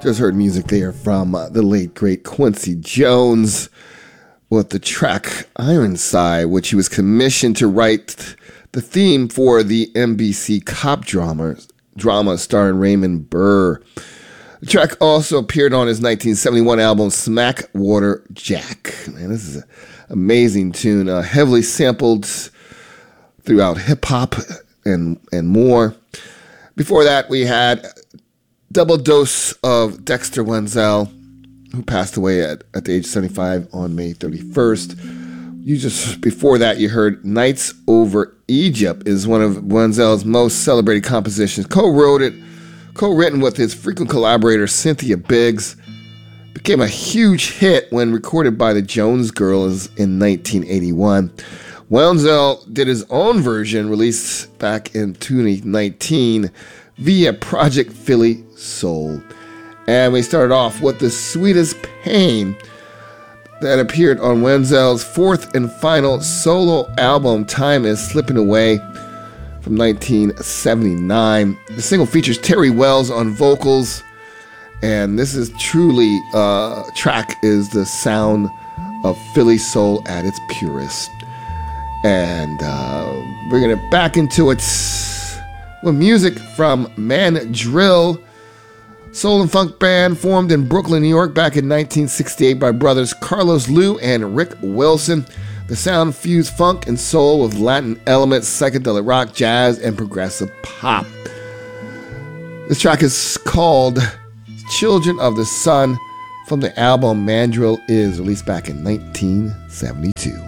Just heard music there from the late, great Quincy Jones with the track Ironside, which he was commissioned to write the theme for the NBC cop drama starring Raymond Burr. The track also appeared on his 1971 album Smackwater Jack. Man, this is an amazing tune, heavily sampled throughout hip-hop and more. Before that, we had Double Dose of Dexter Wenzel, who passed away at the age of 75 on May 31st. Before that, you heard Nights Over Egypt is one of Wenzel's most celebrated compositions. Co-written with his frequent collaborator Cynthia Biggs. Became a huge hit when recorded by the Jones Girls in 1981. Wenzel did his own version, released back in 2019 via Project Philly Soul. And we started off with The Sweetest Pain that appeared on Wenzel's fourth and final solo album, Time Is Slipping Away, from 1979. The single features Terry Wells on vocals, and this is truly, track is the sound of Philly soul at its purest. And bringing it back into it with music from Mandrill, soul and funk band formed in Brooklyn, New York back in 1968 by brothers Carlos Liu and Rick Wilson. The sound fused funk and soul with Latin elements, psychedelic rock, jazz, and progressive pop. This track is called Children of the Sun from the album Mandrill Is, released back in 1972.